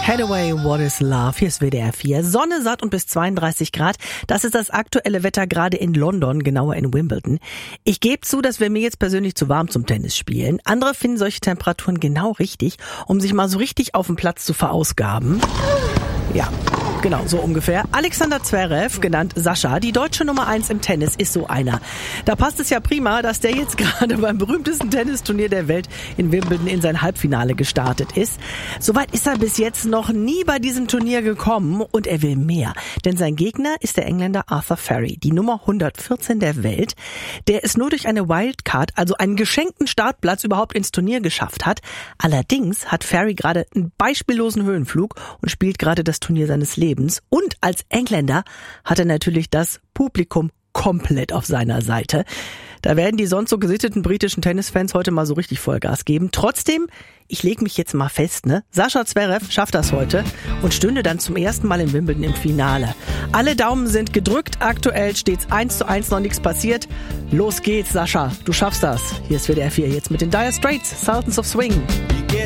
Hathaway, What is Love? Hier ist WDR 4. Sonne, satt und bis 32 Grad. Das ist das aktuelle Wetter gerade in London, genauer in Wimbledon. Ich gebe zu, das wäre mir jetzt persönlich zu warm zum Tennis spielen. Andere finden solche Temperaturen genau richtig, um sich mal so richtig auf dem Platz zu verausgaben. Ja, genau, so ungefähr. Alexander Zverev, genannt Sascha, die deutsche Nummer 1 im Tennis, ist so einer. Da passt es ja prima, dass der jetzt gerade beim berühmtesten Tennisturnier der Welt in Wimbledon in sein Halbfinale gestartet ist. Soweit ist er bis jetzt noch nie bei diesem Turnier gekommen und er will mehr. Denn sein Gegner ist der Engländer Arthur Ferry, die Nummer 114 der Welt, der es nur durch eine Wildcard, also einen geschenkten Startplatz, überhaupt ins Turnier geschafft hat. Allerdings hat Ferry gerade einen beispiellosen Höhenflug und spielt gerade das Turnier seines Lebens. Und als Engländer hat er natürlich das Publikum komplett auf seiner Seite. Da werden die sonst so gesitteten britischen Tennisfans heute mal so richtig Vollgas geben. Trotzdem, ich lege mich jetzt mal fest, Sascha Zverev schafft das heute und stünde dann zum ersten Mal in Wimbledon im Finale. Alle Daumen sind gedrückt, aktuell steht's 1:1, noch nichts passiert. Los geht's, Sascha, du schaffst das. Hier ist WDR 4 jetzt mit den Dire Straits, Sultans of Swing.